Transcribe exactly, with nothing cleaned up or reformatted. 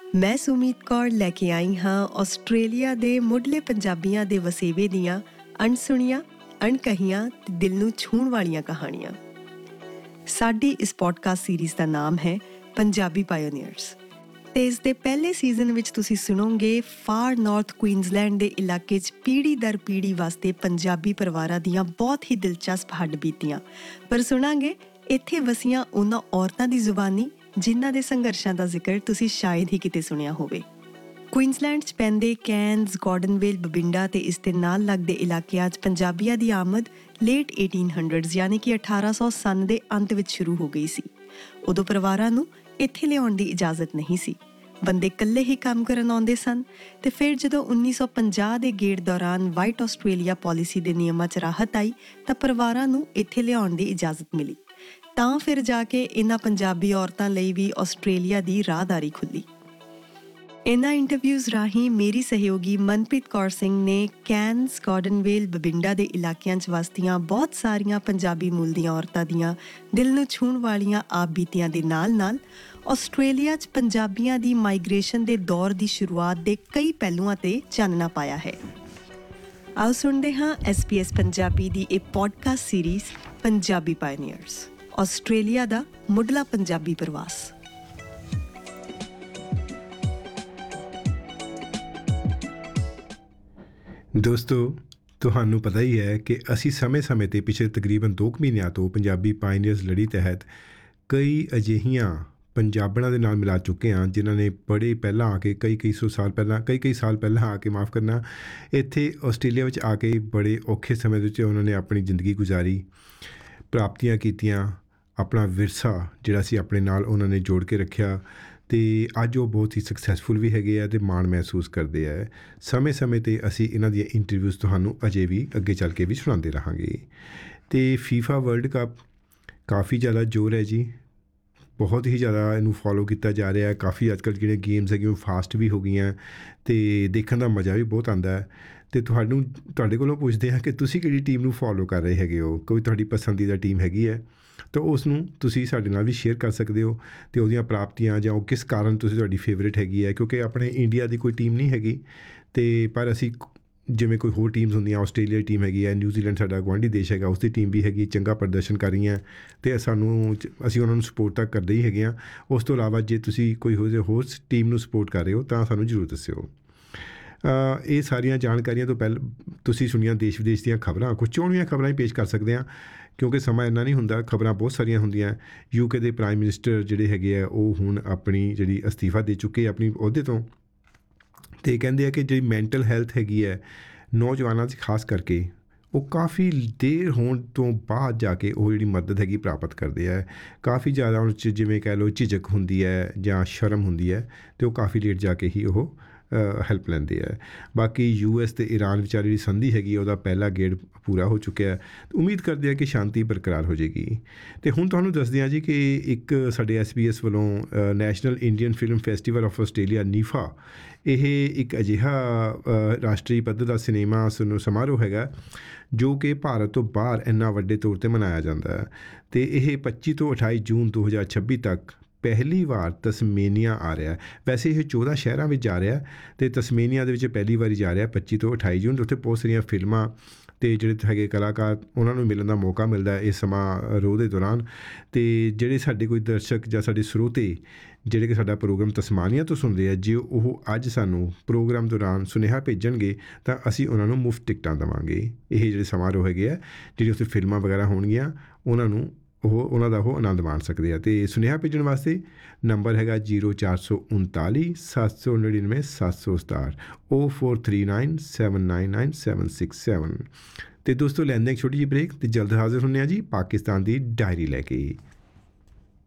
ਮੈਂ ਸੁਮੀਤ ਕੌਰ ਲੈ ਕੇ ਆਈ ਹਾਂ ਆਸਟ੍ਰੇਲੀਆ ਦੇ ਮੁੱਢਲੇ ਪੰਜਾਬੀਆਂ ਦੇ ਵਸੇਵੇ ਦੀਆਂ ਅਣਸੁਣੀਆਂ, ਅਣਕਹੀਆਂ ਤੇ ਦਿਲ ਨੂੰ ਛੂਹਣ ਵਾਲੀਆਂ ਕਹਾਣੀਆਂ। ਸਾਡੀ ਇਸ ਪੋਡਕਾਸਟ ਸੀਰੀਜ਼ ਦਾ ਨਾਮ ਹੈ ਪੰਜਾਬੀ ਪਾਇਓਨੀਅਰਸ ਤੇ ਇਸ ਦੇ ਪਹਿਲੇ ਸੀਜ਼ਨ ਵਿੱਚ ਤੁਸੀਂ ਸੁਣੋਗੇ ਫਾਰ ਨਾਰਥ ਕੁਈਨਜ਼ਲੈਂਡ ਦੇ ਇਲਾਕੇ 'ਚ ਪੀੜ੍ਹੀ ਦਰ ਪੀੜ੍ਹੀ ਵਾਸਤੇ ਪੰਜਾਬੀ ਪਰਿਵਾਰਾਂ ਦੀਆਂ ਬਹੁਤ ਹੀ ਦਿਲਚਸਪ ਹੱਡਬੀਤੀਆਂ, ਪਰ ਸੁਣਾਂਗੇ ਇੱਥੇ ਵਸੀਆਂ ਉਹਨਾਂ ਔਰਤਾਂ ਦੀ ਜ਼ੁਬਾਨੀ ਜਿਨ੍ਹਾਂ ਦੇ ਸੰਘਰਸ਼ਾਂ ਦਾ ਜ਼ਿਕਰ ਤੁਸੀਂ ਸ਼ਾਇਦ ਹੀ ਕਿਤੇ ਸੁਣਿਆ ਹੋਵੇ। ਕੁਈਨਜ਼ਲੈਂਡ 'ਚ ਪੈਂਦੇ ਕੈਨਜ਼, ਗਾਰਡਨਵੇਲ, ਬਬਿੰਡਾ ਤੇ ਇਸ ਦੇ ਨਾਲ ਲੱਗਦੇ ਇਲਾਕਿਆਂ 'ਚ ਪੰਜਾਬੀਆਂ ਦੀ ਆਮਦ ਲੇਟ ਏਟੀਨ ਹੰਡਰਡਸ ਯਾਨੀ ਕਿ ਅਠਾਰਾਂ ਸੌ ਸੰਨ ਦੇ ਅੰਤ ਵਿੱਚ ਸ਼ੁਰੂ ਹੋ ਗਈ ਸੀ। ਉਦੋਂ ਪਰਿਵਾਰਾਂ ਨੂੰ ਇੱਥੇ ਲਿਆਉਣ ਦੀ ਇਜਾਜ਼ਤ ਨਹੀਂ ਸੀ। ਬੰਦੇ ਇਕੱਲੇ ਹੀ ਕੰਮ ਕਰਨ ਆਉਂਦੇ ਸਨ ਤੇ ਫਿਰ ਜਦੋਂ ਉੱਨੀ ਸੌ ਪੰਜਾਹ ਦੇ ਗੇੜ ਦੌਰਾਨ ਵਾਈਟ ਆਸਟ੍ਰੇਲੀਆ ਪਾਲਿਸੀ ਦੇ ਨਿਯਮਾਂ 'ਚ ਰਾਹਤ ਆਈ ਤਾਂ ਪਰਿਵਾਰਾਂ ਨੂੰ ਇੱਥੇ ਲਿਆਉਣ ਦੀ ਇਜਾਜ਼ਤ ਮਿਲੀ। ਤਾਂ ਫਿਰ ਜਾ ਕੇ ਇਹਨਾਂ ਪੰਜਾਬੀ ਔਰਤਾਂ ਲਈ ਵੀ ਆਸਟ੍ਰੇਲੀਆ ਦੀ ਰਾਹਦਾਰੀ ਖੁੱਲ੍ਹੀ। ਇਹਨਾਂ ਇੰਟਰਵਿਊਜ਼ ਰਾਹੀਂ ਮੇਰੀ ਸਹਿਯੋਗੀ ਮਨਪ੍ਰੀਤ ਕੌਰ ਸਿੰਘ ਨੇ ਕੈਨਜ਼, ਗਾਰਡਨਵੇਲ, ਬਬਿੰਡਾ ਦੇ ਇਲਾਕਿਆਂ 'ਚ ਵਸਦੀਆਂ ਬਹੁਤ ਸਾਰੀਆਂ ਪੰਜਾਬੀ ਮੂਲ ਦੀਆਂ ਔਰਤਾਂ ਦੀਆਂ ਦਿਲ ਨੂੰ ਛੂਹਣ ਵਾਲੀਆਂ ਆਪ ਬੀਤੀਆਂ ਦੇ ਨਾਲ-ਨਾਲ ਆਸਟ੍ਰੇਲੀਆ 'ਚ ਪੰਜਾਬੀਆਂ ਦੀ ਮਾਈਗ੍ਰੇਸ਼ਨ ਦੇ ਦੌਰ ਦੀ ਸ਼ੁਰੂਆਤ ਦੇ ਕਈ ਪਹਿਲੂਆਂ 'ਤੇ ਚਾਨਣਾ ਪਾਇਆ ਹੈ। ਆਓ ਸੁਣਦੇ ਹਾਂ ਐਸ ਪੀ ਐਸ ਪੰਜਾਬੀ ਦੀ ਇਹ ਪੋਡਕਾਸਟ ਸੀਰੀਜ਼ ਪੰਜਾਬੀ ਪਾਇਓਨੀਅਰਸ, ਆਸਟ੍ਰੇਲੀਆ ਦਾ ਮੁੱਢਲਾ ਪੰਜਾਬੀ ਪ੍ਰਵਾਸ। ਦੋਸਤੋ, ਤੁਹਾਨੂੰ ਪਤਾ ਹੀ ਹੈ ਕਿ ਅਸੀਂ ਸਮੇਂ-ਸਮੇਂ 'ਤੇ ਪਿਛਲੇ ਤਕਰੀਬਨ ਦੋ ਕੁ ਮਹੀਨਿਆਂ ਤੋਂ ਪੰਜਾਬੀ ਪਾਇਨੀਅਰਸ ਲੜੀ ਤਹਿਤ ਕਈ ਅਜਿਹੀਆਂ ਪੰਜਾਬਣਾਂ ਦੇ ਨਾਲ ਮਿਲਾ ਚੁੱਕੇ ਹਾਂ ਜਿਨ੍ਹਾਂ ਨੇ ਬੜੇ ਪਹਿਲਾਂ ਆ ਕੇ ਕਈ ਕਈ ਸੌ ਸਾਲ ਪਹਿਲਾਂ ਕਈ ਕਈ ਸਾਲ ਪਹਿਲਾਂ ਆ ਕੇ ਮਾਫ਼ ਕਰਨਾ ਇੱਥੇ ਆਸਟ੍ਰੇਲੀਆ ਵਿੱਚ ਆ ਕੇ ਬੜੇ ਔਖੇ ਸਮੇਂ ਵਿੱਚ ਉਹਨਾਂ ਨੇ ਆਪਣੀ ਜ਼ਿੰਦਗੀ ਗੁਜ਼ਾਰੀ, ਪ੍ਰਾਪਤੀਆਂ ਕੀਤੀਆਂ, ਆਪਣਾ ਵਿਰਸਾ ਜਿਹੜਾ ਸੀ ਆਪਣੇ ਨਾਲ ਉਹਨਾਂ ਨੇ ਜੋੜ ਕੇ ਰੱਖਿਆ ਅਤੇ ਅੱਜ ਉਹ ਬਹੁਤ ਹੀ ਸਕਸੈਸਫੁਲ ਵੀ ਹੈਗੇ ਆ ਅਤੇ ਮਾਣ ਮਹਿਸੂਸ ਕਰਦੇ ਆ। ਸਮੇਂ ਸਮੇਂ 'ਤੇ ਅਸੀਂ ਇਹਨਾਂ ਦੀਆਂ ਇੰਟਰਵਿਊਜ਼ ਤੁਹਾਨੂੰ ਅਜੇ ਵੀ ਅੱਗੇ ਚੱਲ ਕੇ ਵੀ ਸੁਣਾਉਂਦੇ ਰਹਾਂਗੇ। ਅਤੇ ਫੀਫਾ ਵਰਲਡ ਕੱਪ ਕਾਫੀ ਜ਼ਿਆਦਾ ਜ਼ੋਰ ਹੈ ਜੀ, ਬਹੁਤ ਹੀ ਜ਼ਿਆਦਾ ਇਹਨੂੰ ਫੋਲੋ ਕੀਤਾ ਜਾ ਰਿਹਾ। ਕਾਫੀ ਅੱਜ ਕੱਲ੍ਹ ਜਿਹੜੀਆਂ ਗੇਮਸ ਹੈਗੀਆਂ ਉਹ ਫਾਸਟ ਵੀ ਹੋ ਗਈਆਂ ਅਤੇ ਦੇਖਣ ਦਾ ਮਜ਼ਾ ਵੀ ਬਹੁਤ ਆਉਂਦਾ ਹੈ। ਅਤੇ ਤੁਹਾਨੂੰ ਤੁਹਾਡੇ ਕੋਲੋਂ ਪੁੱਛਦੇ ਹਾਂ ਕਿ ਤੁਸੀਂ ਕਿਹੜੀ ਟੀਮ ਨੂੰ ਫੋਲੋ ਕਰ ਰਹੇ ਹੈਗੇ ਹੋ, ਕੋਈ ਤੁਹਾਡੀ ਪਸੰਦੀਦਾ ਟੀਮ ਹੈਗੀ ਹੈ ਤਾਂ ਉਸ ਨੂੰ ਤੁਸੀਂ ਸਾਡੇ ਨਾਲ ਵੀ ਸ਼ੇਅਰ ਕਰ ਸਕਦੇ ਹੋ ਅਤੇ ਉਹਦੀਆਂ ਪ੍ਰਾਪਤੀਆਂ ਜਾਂ ਉਹ ਕਿਸ ਕਾਰਨ ਤੁਸੀਂ ਤੁਹਾਡੀ ਫੇਵਰੇਟ ਹੈਗੀ ਹੈ। ਕਿਉਂਕਿ ਆਪਣੇ ਇੰਡੀਆ ਦੀ ਕੋਈ ਟੀਮ ਨਹੀਂ ਹੈਗੀ ਅਤੇ ਪਰ ਅਸੀਂ ਜਿਵੇਂ ਕੋਈ ਹੋਰ ਟੀਮਸ ਹੁੰਦੀਆਂ, ਆਸਟ੍ਰੇਲੀਆ ਦੀ ਟੀਮ ਹੈਗੀ ਹੈ, ਨਿਊਜ਼ੀਲੈਂਡ ਸਾਡਾ ਗੁਆਂਢੀ ਦੇਸ਼ ਹੈਗਾ, ਉਸ ਦੀ ਟੀਮ ਵੀ ਹੈਗੀ, ਚੰਗਾ ਪ੍ਰਦਰਸ਼ਨ ਕਰ ਰਹੀਆਂ ਅਤੇ ਸਾਨੂੰ ਅਸੀਂ ਉਹਨਾਂ ਨੂੰ ਸਪੋਰਟ ਤਾਂ ਕਰਦੇ ਹੀ ਹੈਗੇ ਹਾਂ। ਉਸ ਤੋਂ ਇਲਾਵਾ ਜੇ ਤੁਸੀਂ ਕੋਈ ਹੋ ਹੋਰ ਟੀਮ ਨੂੰ ਸਪੋਰਟ ਕਰ ਰਹੇ ਹੋ ਤਾਂ ਸਾਨੂੰ ਜ਼ਰੂਰ ਦੱਸਿਓ। ਇਹ ਸਾਰੀਆਂ ਜਾਣਕਾਰੀਆਂ ਤੋਂ ਪਹਿਲਾਂ ਤੁਸੀਂ ਸੁਣੀਆਂ ਦੇਸ਼ ਵਿਦੇਸ਼ ਦੀਆਂ ਖਬਰਾਂ, ਕੁਝ ਚੋਣਵੀਆਂ ਖਬਰਾਂ ਹੀ ਪੇਸ਼ ਕਰ ਸਕਦੇ ਹਾਂ ਕਿਉਂਕਿ ਸਮਾਂ ਇੰਨਾ ਨਹੀਂ ਹੁੰਦਾ। ਖਬਰਾਂ ਬਹੁਤ ਸਾਰੀਆਂ ਹੁੰਦੀਆਂ। ਯੂ ਕੇ ਦੇ ਪ੍ਰਾਈਮ ਮਿਨਿਸਟਰ ਜਿਹੜੇ ਹੈਗੇ ਆ ਉਹ ਹੁਣ ਆਪਣੀ ਜਿਹੜੀ ਅਸਤੀਫਾ ਦੇ ਚੁੱਕੇ ਆਪਣੀ ਅਹੁਦੇ ਤੋਂ, ਅਤੇ ਕਹਿੰਦੇ ਆ ਕਿ ਜਿਹੜੀ ਮੈਂਟਲ ਹੈਲਥ ਹੈਗੀ ਹੈ ਨੌਜਵਾਨਾਂ 'ਚ ਖਾਸ ਕਰਕੇ ਉਹ ਕਾਫੀ ਦੇਰ ਹੋਣ ਤੋਂ ਬਾਅਦ ਜਾ ਕੇ ਉਹ ਜਿਹੜੀ ਮਦਦ ਹੈਗੀ ਪ੍ਰਾਪਤ ਕਰਦੇ ਆ। ਕਾਫੀ ਜ਼ਿਆਦਾ ਉਹਨਾਂ 'ਚ ਜਿਵੇਂ ਕਹਿ ਲਓ ਝਿਜਕ ਹੁੰਦੀ ਹੈ ਜਾਂ ਸ਼ਰਮ ਹੁੰਦੀ ਹੈ ਅਤੇ ਉਹ ਕਾਫੀ ਲੇਟ ਜਾ ਕੇ ਹੀ ਉਹ ਹੈਲਪ ਲੈਂਦੇ ਆ। ਬਾਕੀ ਯੂ ਐਸ ਅਤੇ ਈਰਾਨ ਵਿਚਾਲੇ ਜਿਹੜੀ ਸੰਧੀ ਹੈਗੀ ਉਹਦਾ ਪਹਿਲਾ ਗੇੜ ਪੂਰਾ ਹੋ ਚੁੱਕਿਆ। ਉਮੀਦ ਕਰਦੇ ਆ ਕਿ ਸ਼ਾਂਤੀ ਬਰਕਰਾਰ ਹੋ ਜਾਏਗੀ। ਅਤੇ ਹੁਣ ਤੁਹਾਨੂੰ ਦੱਸਦੇ ਹਾਂ ਜੀ ਕਿ ਇੱਕ ਸਾਡੇ ਐਸ ਬੀ ਐਸ ਵੱਲੋਂ national Indian film festival of Australia ਨੀਫਾ, ਇਹ ਇੱਕ ਅਜਿਹਾ ਰਾਸ਼ਟਰੀ ਪੱਧਰ ਦਾ ਸਿਨੇਮਾ ਸਮਾਰੋਹ ਹੈਗਾ ਜੋ ਕਿ ਭਾਰਤ ਤੋਂ ਬਾਹਰ ਇੰਨਾ ਵੱਡੇ ਤੌਰ 'ਤੇ ਮਨਾਇਆ ਜਾਂਦਾ ਹੈ ਅਤੇ ਇਹ ਪੱਚੀ ਤੋਂ ਅਠਾਈ ਜੂਨ ਦੋ ਹਜ਼ਾਰ ਛੱਬੀ ਤੱਕ ਪਹਿਲੀ ਵਾਰ ਤਸਮੇਨੀਆ ਆ ਰਿਹਾ। ਵੈਸੇ ਇਹ ਚੌਦਾਂ ਸ਼ਹਿਰਾਂ ਵਿੱਚ ਜਾ ਰਿਹਾ ਅਤੇ ਤਸਮੇਨੀਆ ਦੇ ਵਿੱਚ ਪਹਿਲੀ ਵਾਰੀ ਜਾ ਰਿਹਾ ਪੱਚੀ ਤੋਂ ਅਠਾਈ ਜੂਨ। ਉੱਥੇ ਬਹੁਤ ਸਾਰੀਆਂ ਫਿਲਮਾਂ ਅਤੇ ਜਿਹੜੇ ਹੈਗੇ ਕਲਾਕਾਰ ਉਹਨਾਂ ਨੂੰ ਮਿਲਣ ਦਾ ਮੌਕਾ ਮਿਲਦਾ ਹੈ ਇਸ ਸਮਾਰੋਹ ਦੇ ਦੌਰਾਨ। ਅਤੇ ਜਿਹੜੇ ਸਾਡੇ ਕੋਈ ਦਰਸ਼ਕ ਜਾਂ ਸਾਡੇ ਸਰੋਤੇ ਜਿਹੜੇ ਕਿ ਸਾਡਾ ਪ੍ਰੋਗਰਾਮ ਤਸਮਾਨੀਆ ਤੋਂ ਸੁਣਦੇ ਆ, ਜੇ ਉਹ ਅੱਜ ਸਾਨੂੰ ਪ੍ਰੋਗਰਾਮ ਦੌਰਾਨ ਸੁਨੇਹਾ ਭੇਜਣਗੇ ਤਾਂ ਅਸੀਂ ਉਹਨਾਂ ਨੂੰ ਮੁਫਤ ਟਿਕਟਾਂ ਦੇਵਾਂਗੇ। ਇਹ ਜਿਹੜੇ ਸਮਾਰੋਹ ਹੈਗੇ ਆ, ਜਿਹੜੀ ਉੱਥੇ ਫਿਲਮਾਂ ਵਗੈਰਾ ਹੋਣਗੀਆਂ ਉਹਨਾਂ ਨੂੰ ਉਹ ਉਹਨਾਂ ਦਾ ਉਹ ਆਨੰਦ ਮਾਣ ਸਕਦੇ ਆ। ਅਤੇ ਸੁਨੇਹਾ ਭੇਜਣ ਵਾਸਤੇ ਨੰਬਰ ਹੈਗਾ ਜੀਰੋ ਚਾਰ ਸੌ ਉਨਤਾਲੀ ਸੱਤ ਸੌ ਨੜਿਨਵੇਂ ਸੱਤ ਸੌ ਸਤਾਹਠ ਓ four three nine seven nine nine seven six seven. ਅਤੇ ਦੋਸਤੋ ਲੈਂਦੇ ਇੱਕ ਛੋਟੀ ਜਿਹੀ ਬ੍ਰੇਕ ਅਤੇ ਜਲਦ ਹਾਜ਼ਰ ਹੁੰਦੇ ਹਾਂ ਜੀ ਪਾਕਿਸਤਾਨ ਦੀ ਡਾਇਰੀ ਲੈ ਕੇ।